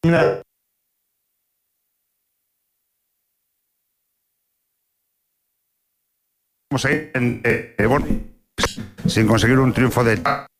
Vamos a ir sin conseguir un triunfo de